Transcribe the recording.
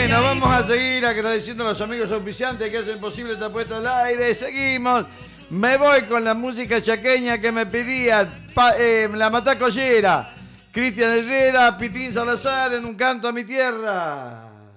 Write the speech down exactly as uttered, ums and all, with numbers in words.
Bueno, vamos a seguir agradeciendo a los amigos auspiciantes que hacen posible esta puesta al aire. Seguimos. Me voy con la música chaqueña que me pedía pa, eh, la Matacollera. Cristian Herrera, Pitín Salazar en Un canto a mi tierra.